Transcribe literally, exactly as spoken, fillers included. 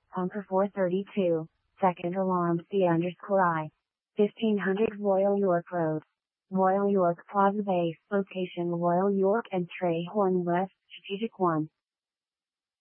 Pumper four thirty-two, second alarm C underscore I. fifteen hundred Royal York Road. Royal York Plaza Base. Location Royal York and Trehorn West, Strategic one.